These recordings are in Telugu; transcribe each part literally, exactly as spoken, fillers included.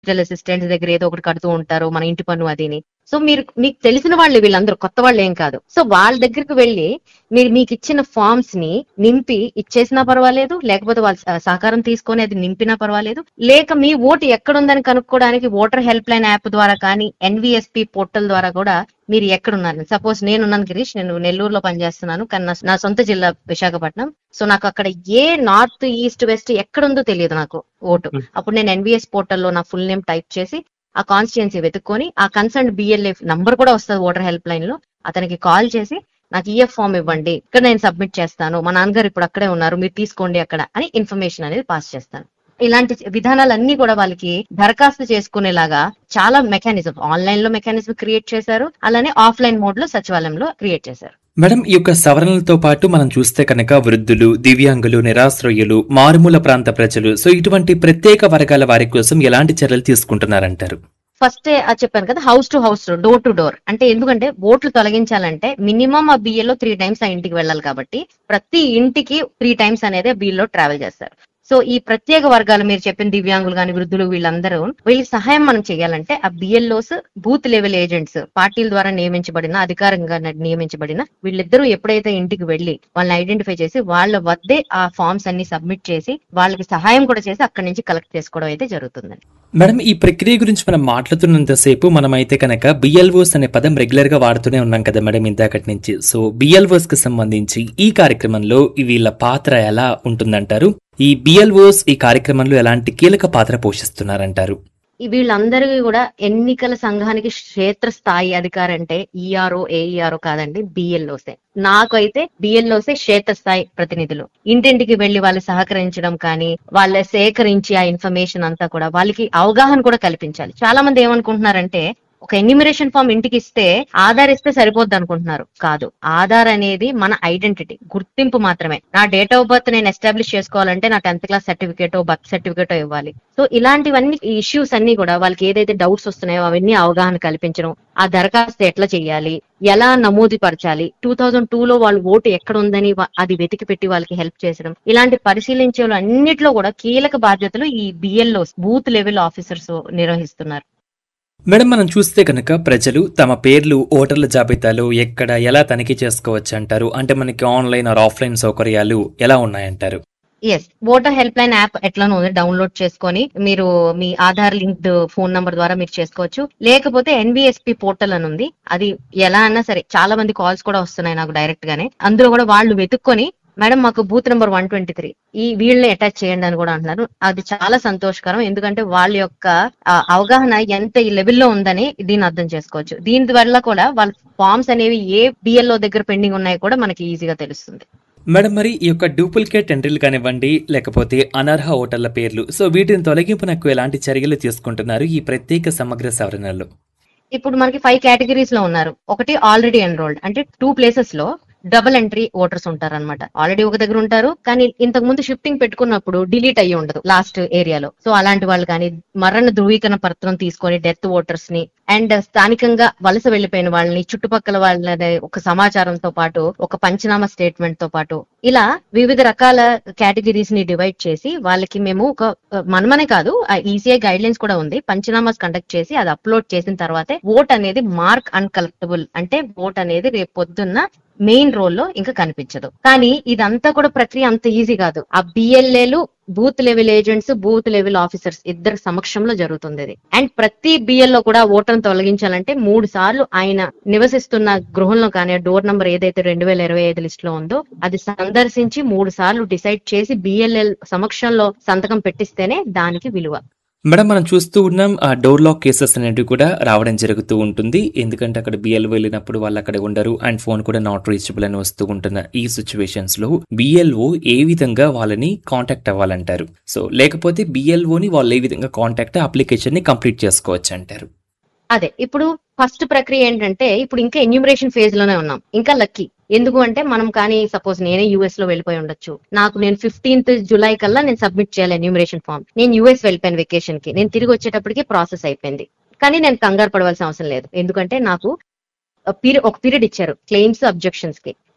డిజిటల్ అసిస్టెంట్స్ దగ్గర ఏదో ఒకటి కడుతూ ఉంటారు, మన ఇంటి పన్ను అదిని. సో మీరు మీకు తెలిసిన వాళ్ళు వీళ్ళందరూ కొత్త వాళ్ళు ఏం కాదు. సో వాళ్ళ దగ్గరికి వెళ్ళి మీరు మీకు ఇచ్చిన ఫార్మ్స్ ని నింపి ఇచ్చేసినా పర్వాలేదు, లేకపోతే వాళ్ళ స- సహకారం తీసుకొని అది నింపినా పర్వాలేదు, లేక మీ ఓటు ఎక్కడుందని కనుక్కోవడానికి ఓటర్ హెల్ప్ లైన్ యాప్ ద్వారా కానీ ఎన్విఎస్పి పోర్టల్ ద్వారా కూడా మీరు ఎక్కడున్నారు. సపోజ్ నేనున్నాను గిరీష్, నేను నెల్లూరులో పనిచేస్తున్నాను, కానీ నా నా సొంత జిల్లా విశాఖపట్నం. సో నాకు అక్కడ ఏ నార్త్ ఈస్ట్ వెస్ట్ ఎక్కడుందో తెలియదు నాకు ఓటు. అప్పుడు నేను ఎన్విఎస్ పోర్టల్లో నా ఫుల్ నేమ్ టైప్ చేసి ఆ కాన్స్టిట్యున్సీ వెతుక్కొని ఆ కన్సర్న్ బిఎల్ఏ నంబర్ కూడా వస్తుంది ఓటర్ హెల్ప్ లైన్ లో, అతనికి కాల్ చేసి నాకు ఈఎఫ్ ఫామ్ ఇవ్వండి, ఇక్కడ నేను సబ్మిట్ చేస్తాను, మా నాన్నగారు ఇప్పుడు అక్కడే ఉన్నారు, మీరు తీసుకోండి అక్కడ అని ఇన్ఫర్మేషన్ అనేది పాస్ చేస్తాను. ఇలాంటి విధానాలన్నీ కూడా వాళ్ళకి దరఖాస్తు చేసుకునేలాగా చాలా మెకానిజం ఆన్లైన్ లో మెకానిజం క్రియేట్ చేశారు, అలానే ఆఫ్లైన్ మోడ్ లో సచివాలయంలో క్రియేట్ చేశారు. మేడం, ఈ యొక్క సవరణలతో పాటు మనం చూస్తే కనుక వృద్ధులు, దివ్యాంగులు, నిరాశ్రయులు, మారుమూల ప్రాంత ప్రజలు, సో ఇటువంటి ప్రత్యేక వర్గాల వారి కోసం ఎలాంటి చర్యలు తీసుకుంటున్నారంటారు? ఫస్ట్ చెప్పాను కదా, house to house, door to door. అంటే ఎందుకంటే ఓట్లు తొలగించాలంటే మినిమం ఆ బిఏలో త్రీ టైమ్స్ ఆ ఇంటికి వెళ్ళాలి కాబట్టి ప్రతి ఇంటికి త్రీ టైమ్స్ అనేది బిల్లో ట్రావెల్ చేస్తారు. సో ఈ ప్రత్యేక వర్గాలు మీరు చెప్పిన దివ్యాంగులు కానీ వృద్ధులు వీళ్ళందరూ వీళ్ళకి సహాయం మనం చేయాలంటే ఆ బిఎల్ఓస్ బూత్ లెవెల్ ఏజెంట్స్ పార్టీల ద్వారా నియమించబడిన అధికారంగా నియమించబడిన వీళ్ళిద్దరూ ఎప్పుడైతే ఇంటికి వెళ్లి వాళ్ళని ఐడెంటిఫై చేసి వాళ్ళ వద్దే ఆ ఫార్మ్స్ అన్ని సబ్మిట్ చేసి వాళ్ళకి సహాయం కూడా చేసి అక్కడి నుంచి కలెక్ట్ చేసుకోవడం అయితే జరుగుతుందండి. మేడం, ఈ ప్రక్రియ గురించి మనం మాట్లాడుతున్నంతసేపు మనం అయితే కనుక బిఎల్ఓస్ అనే పదం రెగ్యులర్ గా వాడుతూనే ఉన్నాం కదా మేడం ఇందాకటి నుంచి. సో బిఎల్ఓస్ కి సంబంధించి ఈ కార్యక్రమంలో వీళ్ళ పాత్ర ఎలా ఉంటుందంటారు? ఈ బిఎల్ఓస్ ఈ కార్యక్రమంలో ఎలాంటి కీలక పాత్ర పోషిస్తున్నారంటారు? వీళ్ళందరికీ కూడా ఎన్నికల సంఘానికి క్షేత్రస్థాయి అధికారం అంటే ఈఆర్ఓ ఏఈఆర్ఓ కాదండి, బిఎల్ఓసే. నాకు అయితే బిఎల్ఓసే క్షేత్రస్థాయి ప్రతినిధులు. ఇంటింటికి వెళ్లి వాళ్ళు సహకరించడం కానీ వాళ్ళ సేకరించి ఆ ఇన్ఫర్మేషన్ అంతా కూడా వాళ్ళకి అవగాహన కూడా కల్పించాలి. చాలా మంది ఏమనుకుంటున్నారంటే ఒక ఎన్యూమరేషన్ ఫామ్ ఇంటికి ఇస్తే ఆధార్ ఇస్తే సరిపోద్ది అనుకుంటున్నారు. కాదు, ఆధార్ అనేది మన ఐడెంటిటీ, గుర్తింపు మాత్రమే. నా డేట్ ఆఫ్ బర్త్ నేను ఎస్టాబ్లిష్ చేసుకోవాలంటే నా టెన్త్ క్లాస్ సర్టిఫికేటో బర్త్ సర్టిఫికేటో ఇవ్వాలి. సో ఇలాంటివన్నీ ఇష్యూస్ అన్ని కూడా వాళ్ళకి ఏదైతే డౌట్స్ వస్తున్నాయో అవన్నీ అవగాహన కల్పించడం, ఆ దరఖాస్తు ఎట్లా చేయాలి, ఎలా నమోదు పరచాలి, టూ థౌజండ్ టూ లో వాళ్ళు ఓటు ఎక్కడ ఉందని అది వెతికి పెట్టి వాళ్ళకి హెల్ప్ చేసడం, ఇలాంటి పరిశీలించే అన్నిట్లో కూడా కీలక బాధ్యతలు ఈ బిఎల్ఓస్ బూత్ లెవెల్ ఆఫీసర్స్ నిర్వహిస్తున్నారు. మేడం, మనం చూస్తే కనుక ప్రజలు తమ పేర్లు ఓటర్ల జాబితాలో ఎక్కడ ఎలా తనిఖీ చేసుకోవచ్చు అంటారు? అంటే మనకి ఆన్లైన్ ఆర్ ఆఫ్లైన్ సౌకర్యాలు ఎలా ఉన్నాయంటారు? Yes, voter help line app ఎట్లానో ఉంది, డౌన్లోడ్ చేసుకొని మీరు మీ ఆధార్ లింక్డ్ ఫోన్ నంబర్ ద్వారా మీరు చేసుకోవచ్చు. లేకపోతే ఎన్విఎస్పి పోర్టల్ అని ఉంది, అది ఎలా అన్నా సరే చాలా మంది కాల్స్ కూడా వస్తున్నాయి నాకు డైరెక్ట్ గానే. అందులో కూడా వాళ్ళు వెతుక్కొని మేడం మాకు booth number one twenty three ఈ వీళ్ళని అటాచ్ చేయండి అని కూడా అంటున్నారు. అది చాలా సంతోషకరం, ఎందుకంటే వాళ్ళ యొక్క అవగాహన ఎంత ఈ లెవెల్లో ఉందని దీన్ని అర్థం చేసుకోవచ్చు. దీని వల్ల కూడా వాళ్ళ ఫార్మ్స్ అనేవి ఏ బిఎల్ఓ దగ్గర పెండింగ్ ఉన్నాయో కూడా మనకి ఈజీగా తెలుస్తుంది. మేడం, మరి ఈ యొక్క డూప్లికేట్ ఎంట్రీలు కానివ్వండి, లేకపోతే అనర్హ ఓటర్ల పేర్లు, సో వీటిని తొలగింపునకు ఎలాంటి చర్యలు తీసుకుంటున్నారు ఈ ప్రత్యేక సమగ్ర సవరణలో? ఇప్పుడు మనకి ఫైవ్ కేటగిరీస్ లో ఉన్నారు. ఒకటి ఆల్రెడీ ఎన్రోల్డ్, అంటే టూ ప్లేసెస్ లో డబుల్ ఎంట్రీ ఓటర్స్ ఉంటారు అనమాట. ఆల్రెడీ ఒక దగ్గర ఉంటారు, కానీ ఇంతకు ముందు షిఫ్టింగ్ పెట్టుకున్నప్పుడు డిలీట్ అయ్యి ఉండదు లాస్ట్ ఏరియాలో. సో అలాంటి వాళ్ళు కానీ మరణ ధృవీకరణ పత్రం తీసుకొని డెత్ ఓటర్స్ ని అండ్ స్థానికంగా వలస వెళ్లిపోయిన వాళ్ళని చుట్టుపక్కల వాళ్ళని ఒక సమాచారంతో పాటు ఒక పంచనామా స్టేట్మెంట్ తో పాటు ఇలా వివిధ రకాల కేటగిరీస్ ని డివైడ్ చేసి వాళ్ళకి మేము ఒక మనమనే కాదు ఈసీఐ గైడ్ లైన్స్ కూడా ఉంది, పంచనామాస్ కండక్ట్ చేసి అది అప్లోడ్ చేసిన తర్వాతే ఓట్ అనేది మార్క్ అన్కలెక్టబుల్, అంటే ఓట్ అనేది రేపు పొద్దున్న మెయిన్ రోల్ లో ఇంకా కనిపించదు. కానీ ఇదంతా కూడా ప్రక్రియ అంత ఈజీ కాదు. ఆ బిఎల్ఏలు booth level agents booth level officers ఇద్దరు సమక్షంలో జరుగుతుంది. అండ్ ప్రతి బిఎల్ లో కూడా ఓటర్ను తొలగించాలంటే మూడు సార్లు ఆయన నివసిస్తున్న గృహంలో కానీ డోర్ నంబర్ ఏదైతే రెండు వేల ఇరవై ఐదు లిస్ట్ లో ఉందో అది సందర్శించి మూడు సార్లు డిసైడ్ చేసి బిఎల్ఎల్ సమక్షంలో సంతకం పెట్టిస్తేనే దానికి విలువ. మేడం, మనం చూస్తూ ఉన్నాం ఆ డోర్ లాక్ కేసెస్ అనేవి కూడా రావడం జరుగుతూ ఉంటుంది. ఎందుకంటే అక్కడ బిఎల్ వెళ్ళినప్పుడు వాళ్ళు అక్కడ ఉండరు అండ్ ఫోన్ కూడా నాట్ రీచబుల్ అని వస్తూ ఉంటున్న ఈ సిచ్యువేషన్స్ లో బిఎల్ఓ ఏ విధంగా వాళ్ళని కాంటాక్ట్ అవ్వాలంటారు? సో లేకపోతే బిఎల్ఓని వాళ్ళు ఏ విధంగా కాంటాక్ట్ అప్లికేషన్ ని కంప్లీట్ చేసుకోవచ్చు అంటారు? అదే ఇప్పుడు ఫస్ట్ ప్రక్రియ ఏంటంటే ఇప్పుడు ఇంకా ఎన్యూమరేషన్ ఫేజ్ లోనే ఉన్నాం, ఇంకా లక్కీ. ఎందుకు అంటే మనం కానీ సపోజ్ నేనే యూఎస్ లో వెళ్ళిపోయి ఉండొచ్చు, నాకు నేను ఫిఫ్టీన్త్ జులై కల్లా నేను సబ్మిట్ చేయాలి ఎన్యూమరేషన్ ఫామ్. నేను యూఎస్ వెళ్ళిపోయాను వెకేషన్ కి, నేను తిరిగి వచ్చేటప్పటికి ప్రాసెస్ అయిపోయింది. కానీ నేను కంగారు పడవలసిన అవసరం లేదు, ఎందుకంటే నాకు ఒక పీరియడ్ ఇచ్చారు క్లెయిమ్స్ అబ్జెక్షన్స్ కి.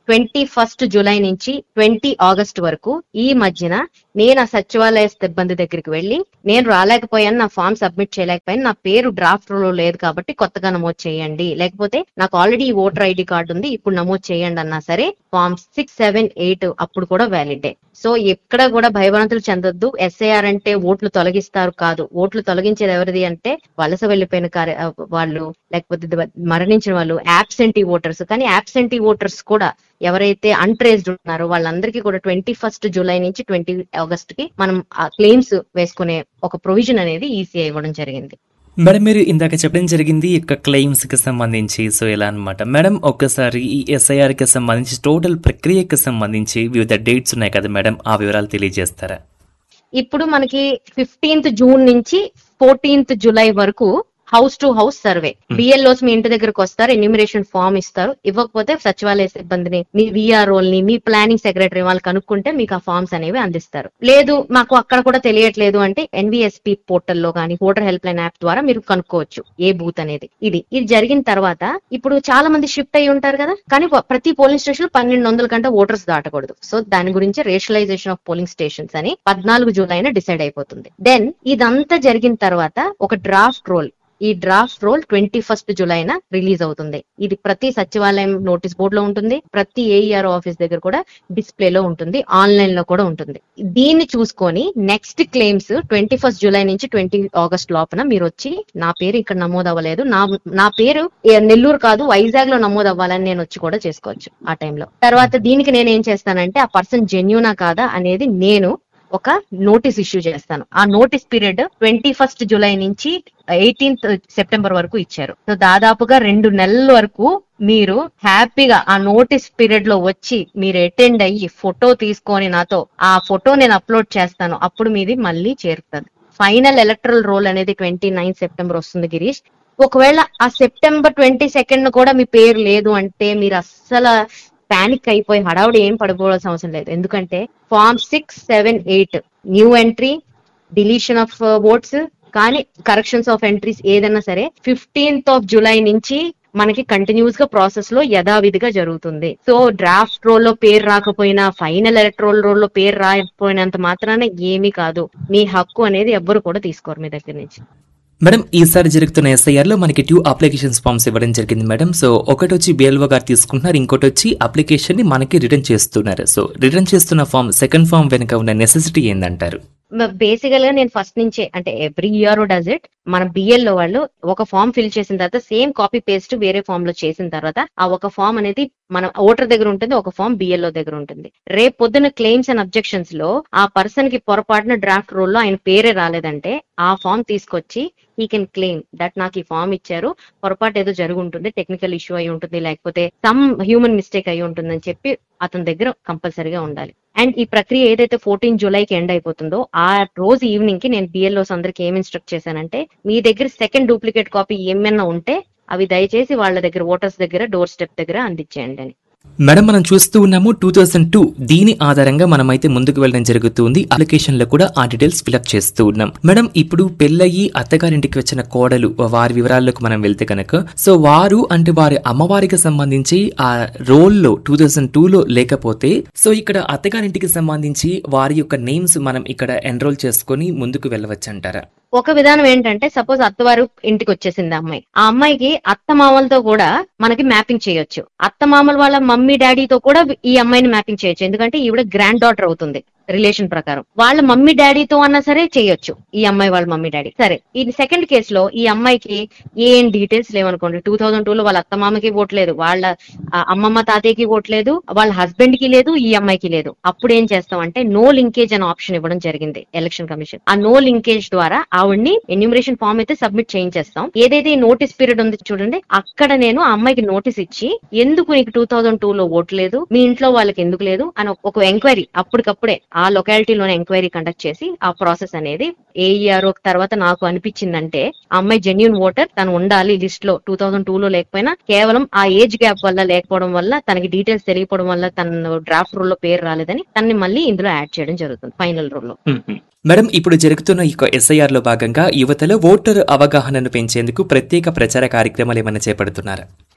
ట్వంటీ ఫస్ట్ జూలై నుంచి ట్వంటీ ఆగస్ట్ వరకు ఈ మధ్యన నేను ఆ సచివాలయ సిబ్బంది దగ్గరికి వెళ్ళి నేను రాలేకపోయాను, నా ఫామ్ సబ్మిట్ చేయలేకపోయాను, నా పేరు డ్రాఫ్ట్ లో లేదు కాబట్టి కొత్తగా నమోదు చేయండి, లేకపోతే నాకు ఆల్రెడీ ఓటర్ ఐడి కార్డు ఉంది ఇప్పుడు నమోదు చేయండి అన్నా సరే ఫామ్ సిక్స్ సెవెన్ ఎయిట్ అప్పుడు కూడా వ్యాలిడే. సో ఎక్కడ కూడా భయభ్రాంతులు చెందొద్దు. ఎస్ఐఆర్ అంటే ఓట్లు తొలగిస్తారు కాదు, ఓట్లు తొలగించేది ఎవరిది అంటే వలస వెళ్లిపోయిన వాళ్ళు, లేకపోతే మరణించిన వాళ్ళు, యాబ్సెంటీ ఓటర్స్. కానీ యాబ్సెంటీ ఓటర్స్ కూడా ఎవరైతే అన్ట్రేస్డ్ ఉన్నారో వాళ్ళందరికీ కూడా ట్వంటీ ఫస్ట్ జూలై నుంచి ట్వంటీ ఆగస్ట్ కి మనం ఆ క్లెయిమ్స్ వేసుకునే ఒక ప్రొవిజన్ అనేది ఈసీఐ ఇవ్వడం జరిగింది. మేడం మీరు ఇందాక చెప్పడం జరిగింది ఇక క్లెయిమ్స్ కి సంబంధించి, సో ఎలా అనమాట మేడం, ఒక్కసారి ఈ ఎస్ఐఆర్ కి సంబంధించి టోటల్ ప్రక్రియకి సంబంధించి వివిధ డేట్స్ ఉన్నాయి కదా మేడం, ఆ వివరాలు తెలియజేస్తారా? ఇప్పుడు మనకి ఫిఫ్టీన్త్ జూన్ నుంచి ఫోర్టీన్త్ జూలై వరకు house to house survey. BLOs మీ ఇంటి దగ్గరకు వస్తారు, ఎన్యూమరేషన్ ఫామ్ ఇస్తారు. ఇవ్వకపోతే సచివాలయ సిబ్బందిని, మీ విఆర్ఓల్ని, మీ ప్లానింగ్ సెక్రటరీ వాళ్ళు కనుక్కుంటే మీకు ఆ ఫామ్స్ అనేవి అందిస్తారు. లేదు మాకు అక్కడ కూడా తెలియట్లేదు అంటే ఎన్విఎస్పి పోర్టల్లో కానీ ఓటర్ హెల్ప్ లైన్ యాప్ ద్వారా మీరు కనుక్కోవచ్చు ఏ బూత్ అనేది. ఇది ఇది జరిగిన తర్వాత ఇప్పుడు చాలా మంది షిఫ్ట్ అయ్యి ఉంటారు కదా, కానీ ప్రతి పోలింగ్ స్టేషన్ పన్నెండు వందల కంటే ఓటర్స్ దాటకూడదు. సో దాని గురించి రేషనలైజేషన్ ఆఫ్ పోలింగ్ స్టేషన్స్ అని పద్నాలుగు జూలైన డిసైడ్ అయిపోతుంది. దెన్ ఇదంతా జరిగిన తర్వాత ఒక డ్రాఫ్ట్ రోల్, ఈ draft role twenty first జూలైన release అవుతుంది. ఇది ప్రతి సచివాలయం నోటీస్ బోర్డు లో ఉంటుంది, ప్రతి ఏఈఆర్ ఆఫీస్ దగ్గర కూడా డిస్ప్లేలో ఉంటుంది, ఆన్లైన్ లో కూడా ఉంటుంది. దీన్ని చూసుకొని next claims twenty first July నుంచి ట్వంటీ ఆగస్ట్ లోపల మీరు వచ్చి నా పేరు ఇక్కడ నమోదు అవ్వలేదు, నా నా పేరు నెల్లూరు కాదు వైజాగ్ లో నమోదు అవ్వాలని నేను వచ్చి కూడా చేసుకోవచ్చు ఆ టైంలో. తర్వాత దీనికి నేను ఏం చేస్తానంటే ఆ పర్సన్ జెన్యూనా కాదా అనేది నేను ఒక నోటీస్ ఇష్యూ చేస్తాను. ఆ notice period twenty first July నుంచి ఎయిటీన్త్ సెప్టెంబర్ వరకు ఇచ్చారు. సో దాదాపుగా రెండు నెలల వరకు మీరు హ్యాపీగా ఆ నోటీస్ పీరియడ్ లో వచ్చి మీరు అటెండ్ అయ్యి ఫోటో తీసుకొని నాతో ఆ ఫోటో నేను అప్లోడ్ చేస్తాను, అప్పుడు మీది మళ్ళీ చేరుతుంది. ఫైనల్ ఎలక్టరల్ రోల్ అనేది ట్వంటీ నైన్ సెప్టెంబర్ వస్తుంది గిరీష్. ఒకవేళ ఆ సెప్టెంబర్ ట్వంటీ సెకండ్ కూడా మీ పేరు లేదు అంటే మీరు అస్సలు పానిక్ అయిపోయి హడావుడి ఏం పడిపోవాల్సిన అవసరం లేదు. ఎందుకంటే form six seven eight new entry, deletion of votes కానీ కరెక్షన్స్ ఆఫ్ ఎంట్రీస్ ఏదైనా సరే ఫిఫ్టీన్త్ ఆఫ్ జూలై నుంచి మనకి కంటిన్యూస్ గా ప్రాసెస్ లో యథావిధిగా జరుగుతుంది. సో డ్రాఫ్ట్ రోల్ లో పేరు రాకపోయినా, ఫైనల్ ఎలక్టరల్ రోల్ లో పేరు రాకపోయినంత మాత్రాన ఏమీ కాదు, మీ హక్కు అనేది ఎవ్వరు కూడా తీసుకోరు మీ దగ్గర నుంచి. మేడం ఈసారి జరుగుతున్న ఎస్ఐఆర్ లో మనకి టూ అప్లికేషన్స్ ఫామ్స్ ఇవ్వడం జరిగింది మేడం. సో ఒకటి వచ్చి బిఎల్ఓ గారు తీసుకుంటున్నారు, ఇంకోటి వచ్చి అప్లికేషన్ ని మనకి రిటర్న్ చేస్తున్నారు. సో రిటర్న్ చేస్తున్న ఫామ్ సెకండ్ ఫామ్ వెనుక ఉన్న నెసెసిటీ ఏందంటారు? బేసికల్ గా నేను ఫస్ట్ నుంచే అంటే ఎవ్రీ ఇయర్ డస్ ఇట్, మన బిఎల్ లో వాళ్ళు ఒక ఫామ్ ఫిల్ చేసిన తర్వాత సేమ్ కాపీ పేస్ట్ వేరే ఫామ్ లో చేసిన తర్వాత ఆ ఒక ఫామ్ అనేది మన ఓటర్ దగ్గర ఉంటుంది, ఒక ఫామ్ బిఎల్ఓ దగ్గర ఉంటుంది. రేపు పొద్దున క్లెయిమ్స్ అండ్ అబ్జెక్షన్స్ లో ఆ పర్సన్ కి పొరపాటున డ్రాఫ్ట్ రోల్ లో ఆయన పేరే రాలేదంటే ఆ ఫామ్ తీసుకొచ్చి హీ కెన్ క్లెయిమ్ దట్ నాకు ఈ ఫామ్ ఇచ్చారు, పొరపాటు ఏదో జరిగి ఉంటుంది, టెక్నికల్ ఇష్యూ అయి ఉంటుంది, లేకపోతే సమ్ హ్యూమన్ మిస్టేక్ అయి ఉంటుందని చెప్పి అతని దగ్గర కంపల్సరీగా ఉండాలి. అండ్ ఈ ప్రక్రియ ఏదైతే ఫోర్టీన్ జూలైకి ఎండ్ అయిపోతుందో ఆ రోజు ఈవినింగ్ కి నేను బిఎల్ఓస్ అందరికి ఏం ఇన్స్ట్రక్ట్ చేశానంటే మీ దగ్గర సెకండ్ డూప్లికేట్ కాపీ ఏమైనా ఉంటే అవి దయచేసి వాళ్ళ దగ్గర ఓటర్స్ దగ్గర డోర్ స్టెప్ దగ్గర అందించేయండి అని. మేడం మనం చూస్తూ ఉన్నాము టూ థౌసండ్ టూ దీని ఆధారంగా మనం అయితే ముందుకు వెళ్ళడం జరుగుతుంది. అప్లికేషన్ లో కూడా ఆ డీటెయిల్స్ ఫిల్అప్ చేస్తూ ఉన్నాం. మేడం ఇప్పుడు పెళ్ళయి అత్తగారింటికి వచ్చిన కోడలు వారి వివరాల్లోకి మనం వెళ్తే కనుక సో వారు అంటే వారి అమ్మవారికి సంబంధించి ఆ రోల్ లో టూ థౌసండ్ టూ లో లేకపోతే సో ఇక్కడ అత్తగారింటికి సంబంధించి వారి యొక్క నేమ్స్ మనం ఇక్కడ ఎన్రోల్ చేసుకుని ముందుకు వెళ్ళవచ్చు అంటారా? ఒక విధానం ఏంటంటే సపోజ్ అత్తవారు ఇంటికి వచ్చేసింది అమ్మాయి, ఆ అమ్మాయికి అత్త మామలతో కూడా మనకి మ్యాపింగ్ చేయొచ్చు, అత్త మామల వాళ్ళ మమ్మీ డాడీతో కూడా ఈ అమ్మాయిని మ్యాపింగ్ చేయొచ్చు. ఎందుకంటే ఈవిడ గ్రాండ్ డాటర్ అవుతుంది రిలేషన్ ప్రకారం. వాళ్ళ మమ్మీ డాడీతో అన్నా సరే చేయొచ్చు ఈ అమ్మాయి వాళ్ళ మమ్మీ డాడీ. సరే ఈ సెకండ్ కేసులో ఈ అమ్మాయికి ఏం డీటెయిల్స్ లేవనుకోండి, టూ థౌసండ్ టూ లో వాళ్ళ అత్త మామకి ఓట్లేదు, వాళ్ళ అమ్మమ్మ తాతయ్యకి ఓట్లేదు, వాళ్ళ హస్బెండ్ కి లేదు, ఈ అమ్మాయికి లేదు. అప్పుడు ఏం చేస్తాం అంటే నో లింకేజ్ అనే ఆప్షన్ ఇవ్వడం జరిగింది ఎలక్షన్ కమిషన్. ఆ నో లింకేజ్ ద్వారా ఆవిడ్ని ఎన్యూమరేషన్ ఫామ్ అయితే సబ్మిట్ చేయించేస్తాం. ఏదైతే ఈ నోటీస్ పీరియడ్ ఉంది చూడండి, అక్కడ నేను ఆ అమ్మాయికి నోటీస్ ఇచ్చి ఎందుకు నీకు టూ థౌసండ్ టూ లో ఓట్ లేదు, మీ ఇంట్లో వాళ్ళకి ఎందుకు లేదు అని ఒక ఎంక్వైరీ అప్పటికప్పుడే ఆ లొకాలిటీలోనే ఎంక్వైరీ కండక్ట్ చేసి ఆ ప్రాసెస్ అనేది ఏఈఆర్ తర్వాత నాకు అనిపించిందంటే ఆ అమ్మాయి జెన్యూన్ ఓటర్ తను ఉండాలి లిస్ట్ లో, టూ థౌసండ్ టూ లో లేకపోయినా కేవలం ఆ ఏజ్ గ్యాప్ వల్ల లేకపోవడం వల్ల తనకి డీటెయిల్స్ తెలియకపోవడం వల్ల తన డ్రాఫ్ట్ రోల్ లో పేరు రాలేదని తనని మళ్ళీ ఇందులో యాడ్ చేయడం జరుగుతుంది ఫైనల్ రోల్ లో. మేడం ఇప్పుడు జరుగుతున్న ఈ ఎస్ఐఆర్ లో భాగంగా యువతలో ఓటర్ అవగాహనను పెంచేందుకు ప్రత్యేక ప్రచార కార్యక్రమాలు ఏమైనా చేపడుతున్నారా?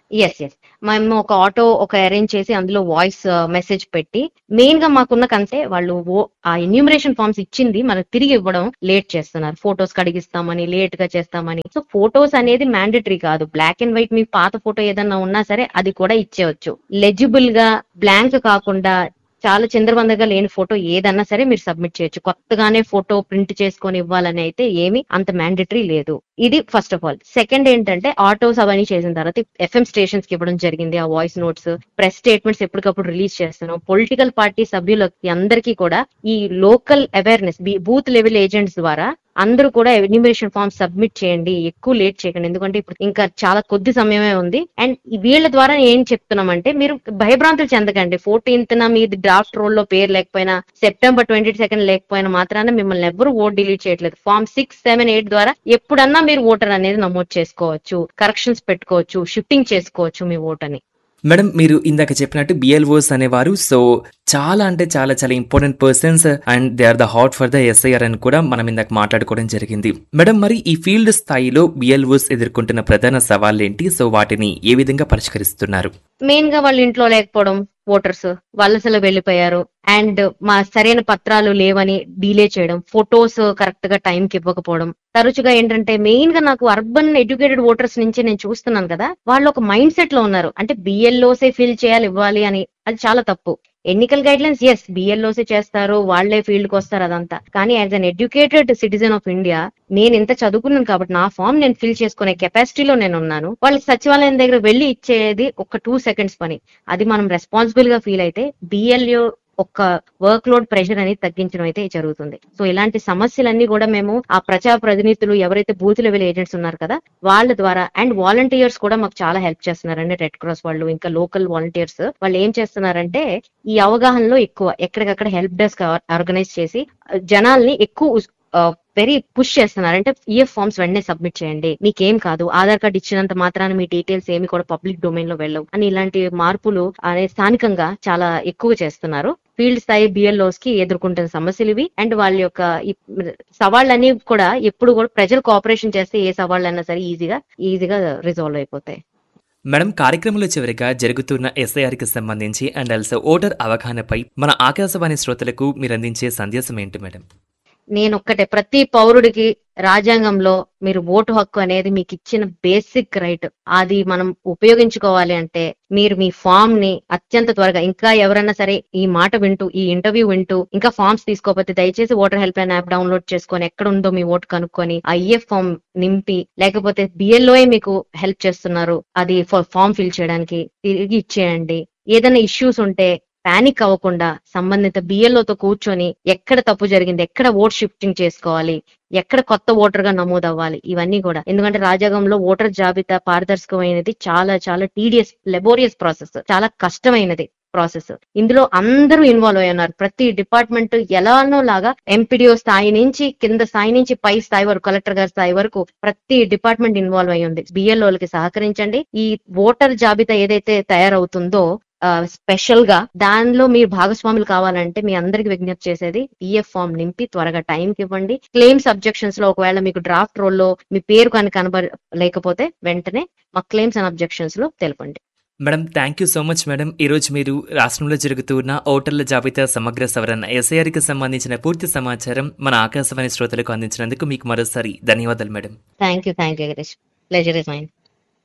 ఎస్ ఎస్ మేము ఒక ఆటో ఒక అరేంజ్ చేసి అందులో వాయిస్ మెసేజ్ పెట్టి మెయిన్ గా మాకున్న కంటే వాళ్ళు ఓ- ఆ ఎన్యూమరేషన్ ఫార్మ్స్ ఇచ్చింది మనకు తిరిగి ఇవ్వడం లేట్ చేస్తున్నారు. ఫోటోస్ కడిగిస్తామని లేట్ గా చేస్తామని. సో ఫోటోస్ అనేది మ్యాండేటరీ కాదు. బ్లాక్ అండ్ వైట్ మీ పాత ఫోటో ఏదన్నా ఉన్నా సరే అది కూడా ఇచ్చేయచ్చు. లెజిబుల్ గా బ్లాంక్ కాకుండా చాలా చిందరవందరగా లేని ఫోటో ఏదన్నా సరే మీరు సబ్మిట్ చేయొచ్చు. కొత్తగానే ఫోటో ప్రింట్ చేసుకొని ఇవ్వాలని అయితే ఏమి అంత మ్యాండేటరీ లేదు. ఇది ఫస్ట్ ఆఫ్ ఆల్. సెకండ్ ఏంటంటే ఆటోస్ అవన్నీ చేసిన తర్వాత ఎఫ్ఎం స్టేషన్స్ కి ఇవ్వడం జరిగింది. ఆ వాయిస్ నోట్స్, ప్రెస్ స్టేట్మెంట్స్ ఎప్పటికప్పుడు రిలీజ్ చేస్తున్నాం. పొలిటికల్ పార్టీ సభ్యులకి అందరికీ కూడా ఈ local awareness booth level agents ద్వారా అందరూ కూడా ఎన్యూమరేషన్ ఫార్మ్ సబ్మిట్ చేయండి, ఎక్కువ లేట్ చేయకండి. ఎందుకంటే ఇప్పుడు ఇంకా చాలా కొద్ది సమయమే ఉంది. అండ్ వీళ్ళ ద్వారా ఏం చెప్తున్నామంటే మీరు భయభ్రాంతులు చెందకండి. ఫోర్టీన్త్ నా మీది డ్రాఫ్ట్ రోల్ లో పేరు లేకపోయినా, సెప్టెంబర్ ట్వంటీ సెకండ్ లేకపోయినా మాత్రాన మిమ్మల్ని ఎవరు ఓట్ డిలీట్ చేయట్లేదు. ఫార్మ్ సిక్స్ సెవెన్ ఎయిట్ ద్వారా ఎప్పుడన్నా మీరు ఓటర్ అనేది నమోదు చేసుకోవచ్చు, కరెక్షన్స్ పెట్టుకోవచ్చు, షిఫ్టింగ్ చేసుకోవచ్చు మీ ఓట్ అని. మేడం, మీరు ఇందాక చెప్పినట్టు బిఎల్ఓస్ అనేవారు సో చాలా అంటే చాలా చాలా important persons and they are the heart for the SIR అని కూడా మనం ఇందాక మాట్లాడుకోవడం జరిగింది. మేడం, మరి ఈ ఫీల్డ్ స్థాయిలో బిఎల్ఓస్ ఎదుర్కొంటున్న ప్రధాన సవాళ్ళు ఏంటి? సో వాటిని ఏ విధంగా పరిష్కరిస్తున్నారు? మెయిన్ గా వాళ్ళ ఇంట్లో లేకపోవడం, ఓటర్స్ వలసలో వెళ్లిపోయారు అండ్ మా సరైన పత్రాలు లేవని డిలే చేయడం, ఫొటోస్ కరెక్ట్ గా టైం కి ఇవ్వకపోవడం. తరచుగా ఏంటంటే మెయిన్ గా నాకు అర్బన్ ఎడ్యుకేటెడ్ ఓటర్స్ నుంచి నేను చూస్తున్నాను కదా, వాళ్ళు ఒక మైండ్ సెట్ లో ఉన్నారు. అంటే బిఎల్ఓసే ఫిల్ చేయాలి ఇవ్వాలి అని. అది చాలా తప్పు. ఎన్నికల్ గైడ్ లైన్స్ ఎస్ బిఎల్ఓసే చేస్తారు, వాళ్లే ఫీల్డ్ కి వస్తారు అదంతా. కానీ as an educated citizen of India నేను ఇంత చదువుకున్నాను కాబట్టి నా ఫామ్ నేను ఫిల్ చేసుకునే కెపాసిటీలో నేను ఉన్నాను. వాళ్ళకి సచివాలయం దగ్గర వెళ్లి ఇచ్చేది ఒక టూ సెకండ్స్ పని. అది మనం రెస్పాన్సిబుల్ గా ఫీల్ అయితే బిఎల్ఓ ఒక్క వర్క్ లోడ్ ప్రెషర్ అనేది తగ్గించడం అయితే జరుగుతుంది. సో ఇలాంటి సమస్యలన్నీ కూడా మేము ఆ ప్రజా ప్రతినిధులు ఎవరైతే బూత్ లెవెల్ ఏజెంట్స్ ఉన్నారు కదా వాళ్ళ ద్వారా అండ్ వాలంటీర్స్ కూడా మాకు చాలా హెల్ప్ చేస్తున్నారండి. రెడ్ క్రాస్ వాళ్ళు, ఇంకా లోకల్ వాలంటీర్స్ వాళ్ళు ఏం చేస్తున్నారంటే ఈ అవగాహనలో ఎక్కువ ఎక్కడికక్కడ హెల్ప్ డెస్క్ ఆర్గనైజ్ చేసి జనాల్ని ఎక్కువ వెరీ పుష్ చేస్తున్నారు. అంటే ఈఎఫ్ ఫార్మ్స్ వెంటనే సబ్మిట్ చేయండి, మీకేం కాదు, ఆధార్ కార్డు ఇచ్చినంత మాత్రాన మీ డీటెయిల్స్ ఏమి కూడా పబ్లిక్ డొమైన్ లో వెళ్ళవు అని ఇలాంటి మార్పులు అనే స్థానికంగా చాలా ఎక్కువ చేస్తున్నారు. ఫీల్డ్ స్థాయి బిఎల్ఓస్ కి ఎదుర్కొంటున్న సమస్యలు ఇవి. అండ్ వాళ్ళ యొక్క సవాళ్ళన్నీ కూడా ఎప్పుడు కూడా ప్రజలు కోఆపరేషన్ చేస్తే ఏ సవాళ్ళైనా సరే ఈజీగా ఈజీగా రిజాల్వ్ అయిపోతాయి. మేడం, కార్యక్రమంలో చివరిగా జరుగుతున్న ఎస్ఐఆర్ కి సంబంధించి అండ్ ఆల్సో ఓటర్ అవగాహనపై మన ఆకాశవాణి శ్రోతలకు మీరు అందించే సందేశం ఏంటి మేడం? నేను ఒక్కటే, ప్రతి పౌరుడికి రాజ్యాంగంలో మీరు ఓటు హక్కు అనేది మీకు ఇచ్చిన బేసిక్ రైట్. అది మనం ఉపయోగించుకోవాలి అంటే మీరు మీ ఫామ్ ని అత్యంత త్వరగా, ఇంకా ఎవరైనా సరే ఈ మాట వింటూ ఈ ఇంటర్వ్యూ వింటూ ఇంకా ఫామ్స్ తీసుకోకపోతే దయచేసి voter help line app download చేసుకొని ఎక్కడ ఉందో మీ ఓటు కనుక్కొని ఆ ఈఎఫ్ ఫామ్ నింపి, లేకపోతే బిఎల్ఓఏ మీకు హెల్ప్ చేస్తున్నారు అది ఫామ్ ఫిల్ చేయడానికి, తిరిగి ఇచ్చేయండి. ఏదైనా ఇష్యూస్ ఉంటే పానిక్ అవ్వకుండా సంబంధిత బిఎల్ఓతో కూర్చొని ఎక్కడ తప్పు జరిగింది, ఎక్కడ ఓట్ షిఫ్టింగ్ చేసుకోవాలి, ఎక్కడ కొత్త ఓటర్ గా నమోదు అవ్వాలి, ఇవన్నీ కూడా. ఎందుకంటే రాజ్యాంగంలో ఓటర్ జాబితా పారదర్శకమైనది, చాలా చాలా టీడియస్ లెబోరియస్ ప్రాసెస్, చాలా కష్టమైనది ప్రాసెస్. ఇందులో అందరూ ఇన్వాల్వ్ అయి ఉన్నారు. ప్రతి డిపార్ట్మెంట్ ఎలానో లాగా ఎంపీడీఓ స్థాయి నుంచి కింద స్థాయి నుంచి పై స్థాయి వరకు, కలెక్టర్ గారి స్థాయి వరకు ప్రతి డిపార్ట్మెంట్ ఇన్వాల్వ్ అయి ఉంది. బిఎల్ఓలకి సహకరించండి. ఈ ఓటర్ జాబితా ఏదైతే తయారవుతుందో స్పెషల్ గా దానిలో మీరు భాగస్వాములు కావాలంటే మీ అందరికి విజ్ఞప్తి చేసేది ఈఎఫ్ ఫామ్ నింపి త్వరగా టైం కి ఇవ్వండి. క్లెయిమ్స్ అబ్జెక్షన్స్ లో ఒకవేళ మీకు డ్రాఫ్ట్ రోల్ లో మీ పేరు కానీ కనబ లేకపోతే వెంటనే మా క్లెయిమ్స్ అండ్ అబ్జెక్షన్స్ లో తెలపండి. Madam, thank you so much madam. ఈ రోజు మీరు రాష్ట్రంలో జరుగుతున్న ఓటర్ల జాబితా సమగ్ర సవరణ ఎస్ఐఆర్ కి సంబంధించిన పూర్తి సమాచారం మన ఆకాశవాణి శ్రోతలకు అందించినందుకు మీకు మరోసారి ధన్యవాదాలు madam. Thank you thank you Girish. Pleasure is mine.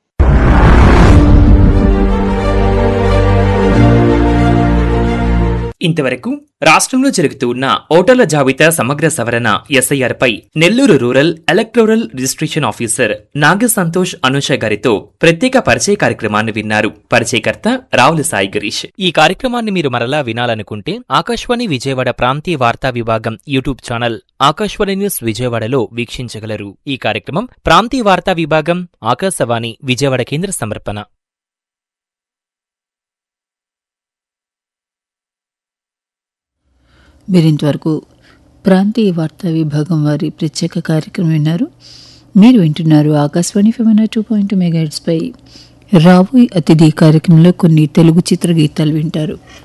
ఇంతవరకు రాష్ట్రంలో జరుగుతున్న ఓటర్ల జాబితా సమగ్ర సవరణ ఎస్ఐఆర్ పై Nellore rural electoral registration officer నాగ సంతోష్ అనుష గారితో ప్రత్యేక పరిచయ కార్యక్రమాన్ని విన్నారు. పరిచయకర్త రావుల సాయి గిరీష్. ఈ కార్యక్రమాన్ని మీరు మరలా వినాలనుకుంటే ఆకాశవాణి విజయవాడ ప్రాంతీయ వార్తా విభాగం యూట్యూబ్ ఛానల్ ఆకాశవాణి న్యూస్ విజయవాడలో వీక్షించగలరు. ఈ కార్యక్రమం ప్రాంతీయ వార్తా విభాగం ఆకాశవాణి విజయవాడ కేంద్ర సమర్పణ. మీరింతవరకు ప్రాంతీయ వార్తా విభాగం వారి ప్రత్యేక కార్యక్రమం విన్నారు. మీరు వింటున్నారు ఆకాశవాణి ఫెమన టూ పాయింట్ మెగాహెర్ట్జ్ పై రాబోయే అతిథి కార్యక్రమంలో కొన్ని తెలుగు చిత్ర గీతాలు వింటారు.